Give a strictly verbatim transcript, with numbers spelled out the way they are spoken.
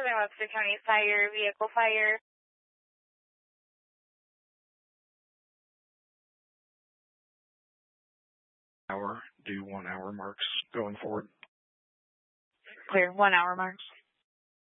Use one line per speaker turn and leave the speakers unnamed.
Southern Webster County Fire, vehicle fire.
Hour, do one hour marks going forward.
Clear, one hour marks.